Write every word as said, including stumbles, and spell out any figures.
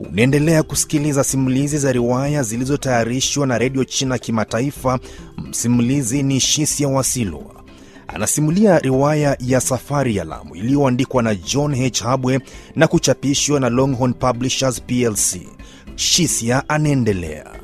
Unaendelea kusikiliza simulizi za riwaya zilizotayarishwa na Radio China Kimataifa. Msimulizi ni Shisia Wasilwa. Anasimulia riwaya ya Safari ya Lamu iliyoandikwa na John H. Habwe na kuchapishwa na Longhorn Publishers P L C. Shisia anaendelea.